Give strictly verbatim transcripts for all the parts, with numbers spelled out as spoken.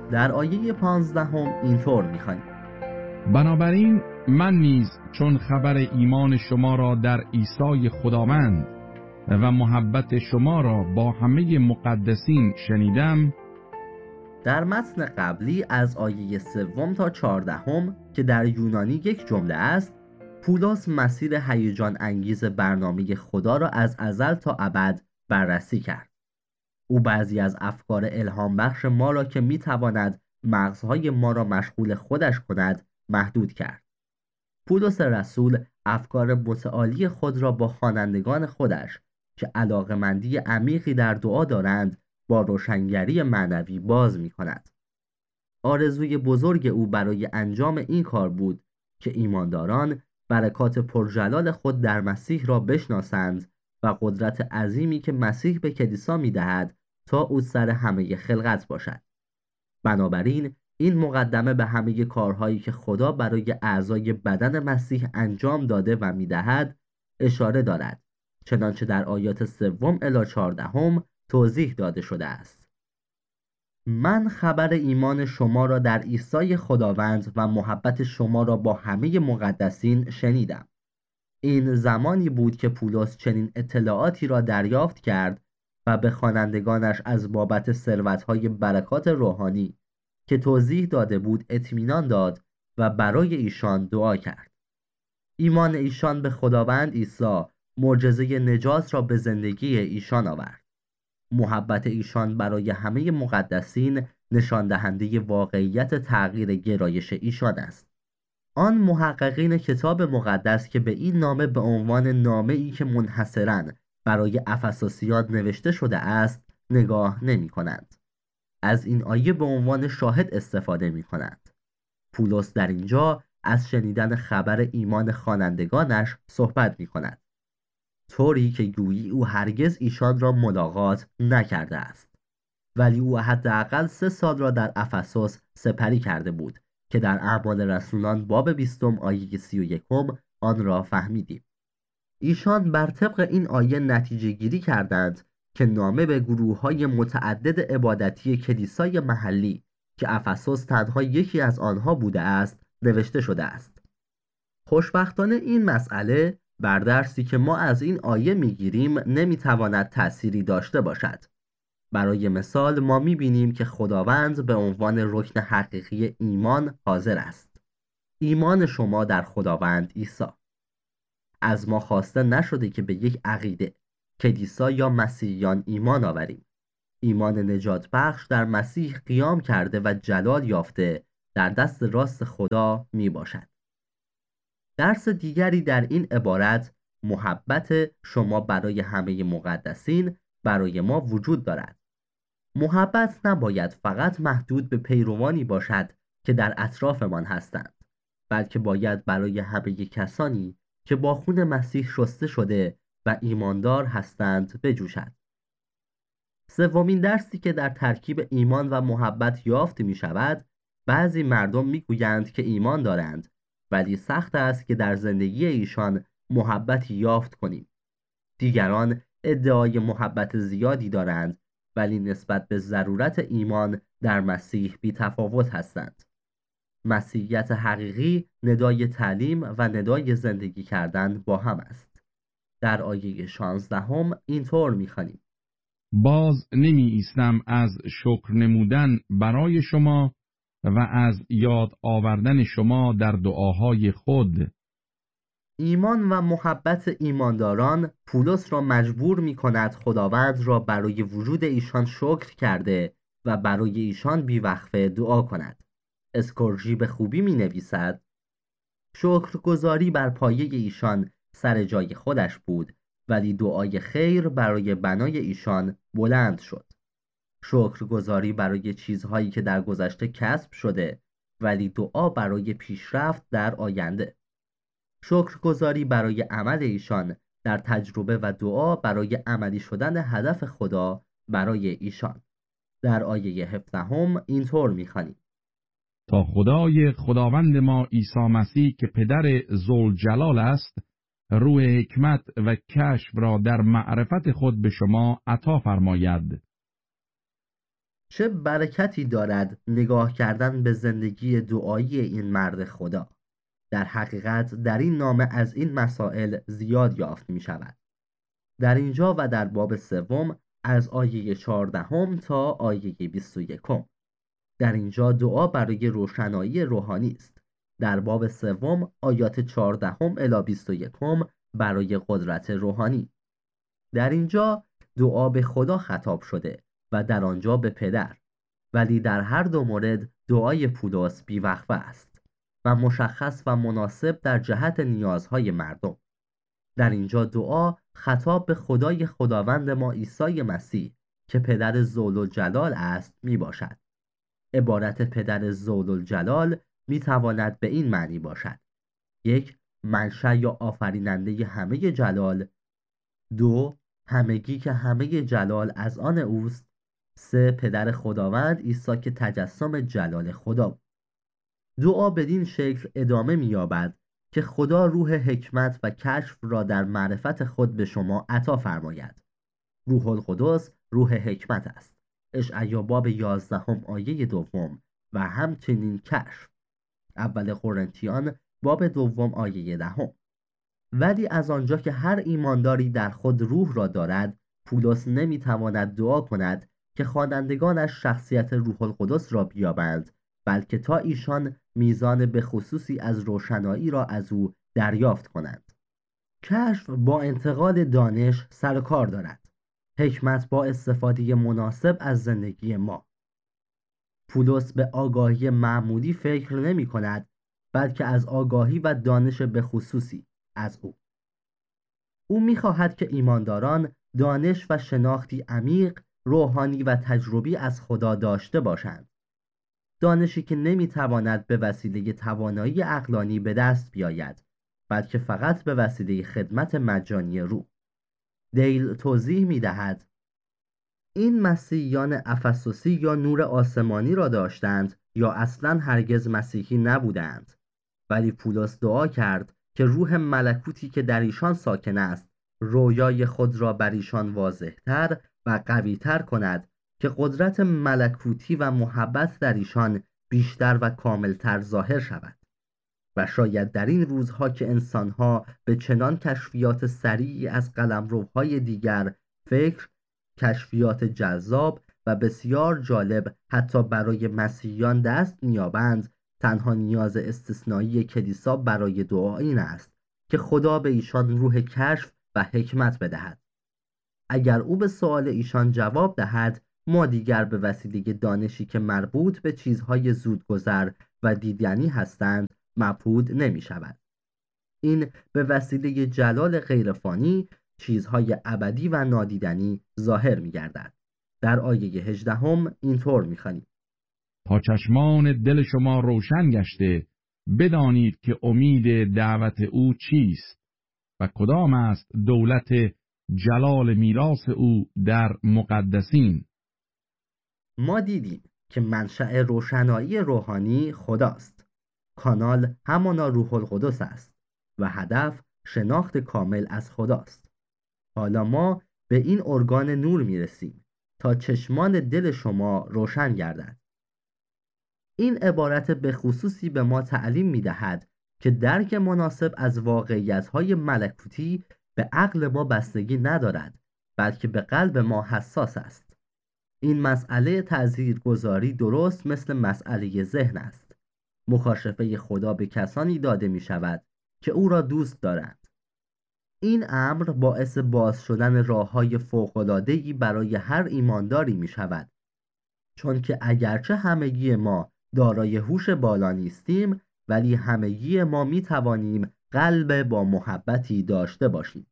در آیه پانزدهم اینطور می‌خوانیم: بنابراین من نیز چون خبر ایمان شما را در عیسی خداوند و محبت شما را با همه مقدسین شنیدم. در متن قبلی از آیه سوم تا چهاردهم که در یونانی یک جمله است، پولس مسیر هیجان انگیز برنامه خدا را از ازل تا ابد بررسی کرد. او بعضی از افکار الهام بخش ما را که میتواند مغزهای ما را مشغول خودش کند محدود کرد. پولس رسول افکار متعالی خود را با خوانندگان خودش که علاقه‌مندی عمیقی در دعا دارند با روشنگری معنوی باز می کند. آرزوی بزرگ او برای انجام این کار بود که ایمانداران برکات پرجلال خود در مسیح را بشناسند و قدرت عظیمی که مسیح به کلیسا می دهد تا او سر همه خلقت باشد. بنابراین این مقدمه به همه کارهایی که خدا برای اعضای بدن مسیح انجام داده و می دهد اشاره دارد، چنانچه در آیات سوم الی چهاردهم توضیح داده شده است. من خبر ایمان شما را در عیسی خداوند و محبت شما را با همه مقدسین شنیدم. این زمانی بود که پولس چنین اطلاعاتی را دریافت کرد و به خوانندگانش از بابت ثروت‌های برکات روحانی که توضیح داده بود اطمینان داد و برای ایشان دعا کرد. ایمان ایشان به خداوند عیسی معجزه نجات را به زندگی ایشان آورد. محبت ایشان برای همه مقدسین نشان دهنده واقعیت تغییر گرایش ایشان است. آن محققین کتاب مقدس که به این نامه به عنوان نامه‌ای که منحصراً برای افسوسیان نوشته شده است نگاه نمی کنند. از این آیه به عنوان شاهد استفاده می کنند. پولس در اینجا از شنیدن خبر ایمان خوانندگانش صحبت می کند، طوری که گویی او هرگز ایشان را ملاقات نکرده است، ولی او حداقل سه سال را در افسوس سپری کرده بود که در اعمال رسولان باب بیستم آیه سی و یکم آن را فهمیدیم. ایشان بر طبق این آیه نتیجه گیری کردند که نامه به گروه‌های متعدد عبادتی کلیسای محلی که افسوس تنها یکی از آنها بوده است نوشته شده است. خوشبختانه این مسئله بر درسی که ما از این آیه میگیریم نمیتواند تأثیری داشته باشد. برای مثال ما میبینیم که خداوند به عنوان رکن حقیقی ایمان حاضر است. ایمان شما در خداوند عیسی. از ما خواسته نشده که به یک عقیده، کلیسا یا مسیحیان ایمان آوریم. ایمان نجات بخش در مسیح قیام کرده و جلال یافته در دست راست خدا می باشد. درس دیگری در این عبارت محبت شما برای همه مقدسین برای ما وجود دارد. محبت نباید فقط محدود به پیروانی باشد که در اطرافمان هستند، بلکه باید برای همه کسانی که با خون مسیح شسته شده و ایماندار هستند بجوشد. سومین درسی که در ترکیب ایمان و محبت یافت می شود، بعضی مردم می گویند که ایمان دارند ولی سخت است که در زندگی ایشان محبتی یافت کنیم. دیگران ادعای محبت زیادی دارند ولی نسبت به ضرورت ایمان در مسیح بی تفاوت هستند. مسیحیت حقیقی ندای تعلیم و ندای زندگی کردن با هم است. در آیه شانزدهم اینطور می‌خوانیم: باز نمی ایستم از شکر نمودن برای شما و از یاد آوردن شما در دعاهای خود. ایمان و محبت ایمانداران پولس را مجبور می کند خداوند را برای وجود ایشان شکر کرده و برای ایشان بیوقفه دعا کند. اسکورژی به خوبی می نویسد: شکرگزاری بر پایه ایشان سر جای خودش بود ولی دعای خیر برای بنای ایشان بلند شد. شکرگزاری برای چیزهایی که در گذشته کسب شده ولی دعا برای پیشرفت در آینده. شکرگزاری برای عمل ایشان در تجربه و دعا برای عملی شدن هدف خدا برای ایشان. در آیه هفدهم اینطور می‌خوانیم: تا خدای خداوند ما عیسی مسیح که پدر ذوالجلال است روح حکمت و کشف را در معرفت خود به شما عطا فرماید. چه برکتی دارد نگاه کردن به زندگی دعایی این مرد خدا. در حقیقت در این نامه از این مسائل زیاد یافت می شود. در اینجا و در باب سوم از آیه چهاردهم تا آیه بیست و یکم. در اینجا دعا برای روشنایی روحانی است. در باب سوم آیات چهاردهم الی بیست و یکم برای قدرت روحانی. در اینجا دعا به خدا خطاب شده و در آنجا به پدر، ولی در هر دو مورد دعای پولس بی‌وقفه است و مشخص و مناسب در جهت نیازهای مردم. در اینجا دعا خطاب به خدای خداوند ما عیسی مسیح که پدر ذوالجلال است می باشد. عبارت پدر ذوالجلال می تواند به این معنی باشد: یک، منشأ یا آفریننده همه جلال. دو، همگی که همه جلال از آن اوست. سه، پدر خداوند عیسی که تجسم جلال خدا بود. دعا بدین شکل ادامه می‌یابد که خدا روح حکمت و کشف را در معرفت خود به شما عطا فرماید. روح القدس روح حکمت است. اشعیا باب یازدهم آیه دوم و همچنین کشف. اول قرنتیان باب دوم آیه دهم. ولی از آنجا که هر ایمانداری در خود روح را دارد، پولس نمیتواند دعا کند که خوانندگانش شخصیت روح القدس را بیابند، بلکه تا ایشان میزان به خصوصی از روشنایی را از او دریافت کنند. کشف با انتقال دانش سر و کار دارد. حکمت با استفاده مناسب از زندگی ما. پولس به آگاهی معمولی فکر نمی کند، بلکه از آگاهی و دانش به خصوصی از او. او می خواهد که ایمانداران دانش و شناختی عمیق، روحانی و تجربی از خدا داشته باشند. دانشی که نمی تواند به وسیله توانایی عقلانی به دست بیاید، بلکه فقط به وسیله خدمت مجانی روح. دیل توضیح می دهد: این مسیحیان افسوسی یا نور آسمانی را داشتند یا اصلاً هرگز مسیحی نبودند، ولی پولس دعا کرد که روح ملکوتی که در ایشان ساکن است رویای خود را بر ایشان واضح‌تر و قوی‌تر کند که قدرت ملکوتی و محبت در ایشان بیشتر و کاملتر ظاهر شود. و شاید در این روزها که انسانها به چنان کشفیات سریعی از قلمروهای دیگر فکر، کشفیات جذاب و بسیار جالب حتی برای مسیحیان دست می‌یابند، تنها نیاز استثنایی کلیسا برای دعا این است که خدا به ایشان روح کشف و حکمت بدهد. اگر او به سؤال ایشان جواب دهد، ما دیگر به وسیله دانشی که مربوط به چیزهای زودگذر و دیدنی هستند مبهود نمی شود. این به وسیله جلال غیرفانی چیزهای ابدی و نادیدنی ظاهر می گردد. در آیه هجدهم اینطور می خوانیم: تا چشمان دل شما روشن گشته بدانید که امید دعوت او چیست و کدام است دولت جلال میراث او در مقدسین. ما دیدیم که منشأ روشنایی روحانی خداست. کانال همانا روح القدس است و هدف شناخت کامل از خداست. حالا ما به این ارگان نور میرسیم تا چشمان دل شما روشن گردد. این عبارت به خصوصی به ما تعلیم می‌دهد که درک مناسب از واقعیت‌های ملکوتی به عقل ما بستگی ندارد، بلکه به قلب ما حساس است. این مسئله تأثیرگذاری درست مثل مسئله ذهن است. مکاشفه خدا به کسانی داده می شود که او را دوست دارند. این امر باعث باز شدن راه‌های فوق‌العاده‌ای برای هر ایمانداری می شود، چون که اگرچه همگی ما دارای هوش بالا نیستیم، ولی همگی ما می توانیم قلب با محبتی داشته باشیم.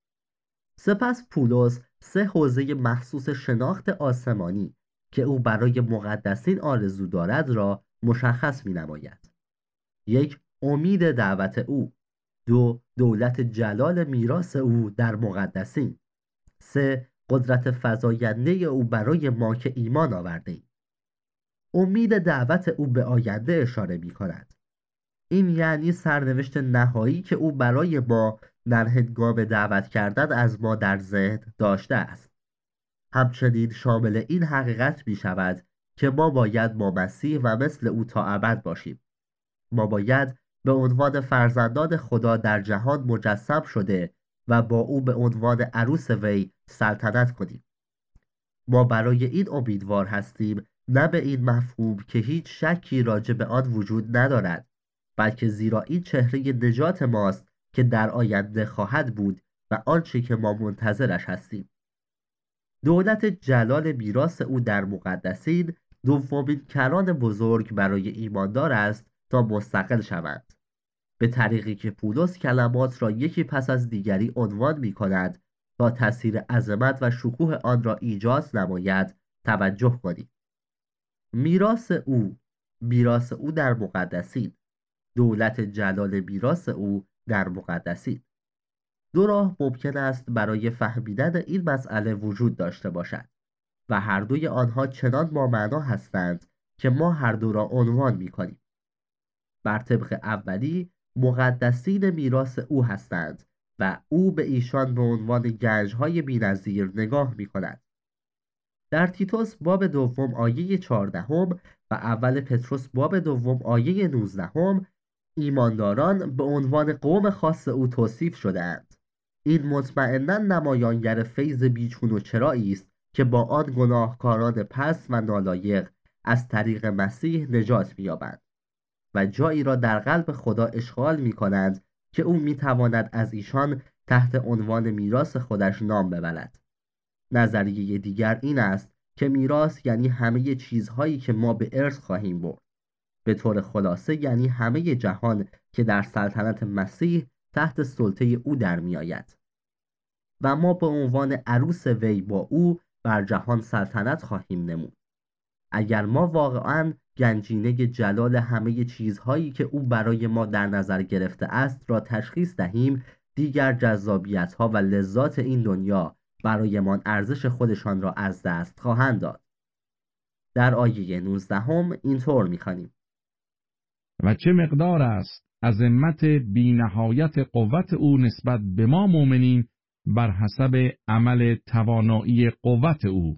سپس پولس سه حوزه مخصوص شناخت آسمانی که او برای مقدسین آرزو دارد را مشخص می نماید. یک، امید دعوت او. دو، دولت جلال میراث او در مقدسین. سه، قدرت فزاینده او برای ما که ایمان آورده ایم. امید دعوت او به آینده اشاره می کند. این یعنی سرنوشت نهایی که او برای ما در هنگام دعوت کردن از ما در ذهن داشته است. همچنین شامل این حقیقت می شود که ما باید با مسیح و مثل او تا ابد باشیم. ما باید به عنوان فرزندان خدا در جهان مجسم شده و با او به عنوان عروس وی سلطنت کنیم. ما برای این امیدوار هستیم، نه به این مفهوم که هیچ شکی راجع به آن وجود ندارد، بلکه زیرا این چهره نجات ماست که در آینده خواهد بود و آنچه که ما منتظرش هستیم. دولت جلال میراث او در مقدسین دومین کران بزرگ برای ایماندار است تا مستقل شوند، به طریقی که پولس کلمات را یکی پس از دیگری عنوان می کند تا تأثیر عظمت و شکوه آن را ایجاد نماید. توجه کنید. میراث او، میراث او در مقدسین، دولت جلال میراث او در مقدسین. دو راه ممکن است برای فهمیدن این مسئله وجود داشته باشد و هر دوی آنها چنان مامعنا هستند که ما هر دو را عنوان می کنیم. بر طبق اولی، مقدسین میراث او هستند و او به ایشان به عنوان گنج‌های بی‌نظیر نگاه می کند. در تیتوس باب دوم آیه چهاردهم و اول پتروس باب دوم آیه نوزدهم ایمانداران به عنوان قوم خاص او توصیف شده‌اند. این مطمئناً نمایانگر فیض بیچون و چرایی است که با آن گناهکاران پست و نالایق از طریق مسیح نجات می‌یابند و جایی را در قلب خدا اشغال می‌کنند که او می‌تواند از ایشان تحت عنوان میراث خودش نام ببرد. نظریه دیگر این است که میراث یعنی همه چیزهایی که ما به ارث خواهیم برد. به طور خلاصه یعنی همه جهان که در سلطنت مسیح تحت سلطه او در می آید. و ما به عنوان عروس وی با او بر جهان سلطنت خواهیم نمود. اگر ما واقعاً گنجینه جلال همه چیزهایی که او برای ما در نظر گرفته است را تشخیص دهیم، دیگر جذابیت‌ها و لذات این دنیا برایمان ارزش خودشان را از دست خواهند داد. در آیه نوزدهم اینطور می‌خوانیم: و چه مقدار است عظمت بی‌نهایت قوت او نسبت به ما مؤمنین بر حسب عمل توانایی قوت او.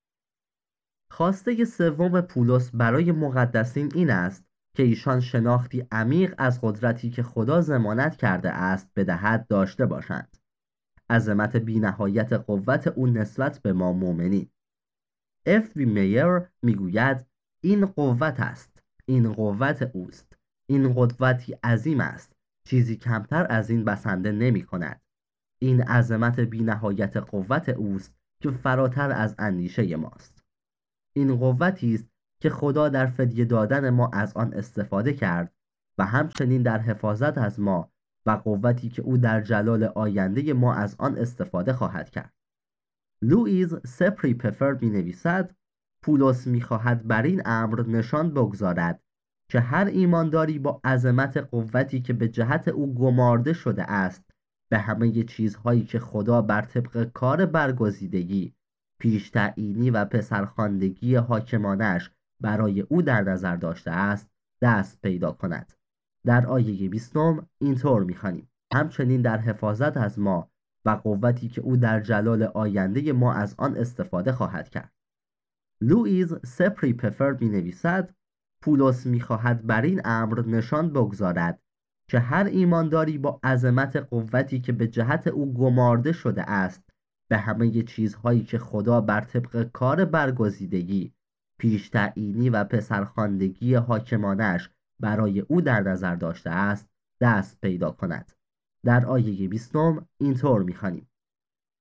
خواسته سوم پولس برای مقدسین این است که ایشان شناختی عمیق از قدرتی که خدا ضمانت کرده است بدهد داشته باشند. عظمت بی‌نهایت قوت او نسبت به ما مؤمنین. اف وی میر میگوید این قوت است، این قوت اوست، این قدرتی عظیم است، چیزی کمتر از این بسنده نمی کند. این عظمت بی‌نهایت قوت اوست که فراتر از اندیشه ماست. این قوتی است که خدا در فدیه دادن ما از آن استفاده کرد و همچنین در حفاظت از ما و قوتی که او در جلال آینده ما از آن استفاده خواهد کرد. لوئیز سپری پفر می نویسد پولس می خواهد بر این امر نشان بگذارد که هر ایمانداری با عظمت قوتی که به جهت او گمارده شده است به همه چیزهایی که خدا بر طبق کار برگزیدگی، پیش تعیینی و پسرخواندگی حاکمانش برای او در نظر داشته است دست پیدا کند. در آیه بیستم اینطور می‌خوانیم: همچنین در حفاظت از ما و قوتی که او در جلال آینده ما از آن استفاده خواهد کرد. لوئیز سپری پفر می نویسد پولس می خواهد بر این امر نشان بگذارد که هر ایمانداری با عظمت قوتی که به جهت او گمارده شده است به همه چیزهایی که خدا بر طبق کار برگزیدگی، پیش تعیینی و پسرخواندگی حاکمانش برای او در نظر داشته است دست پیدا کند. در آیه بیستم اینطور می‌خوانیم: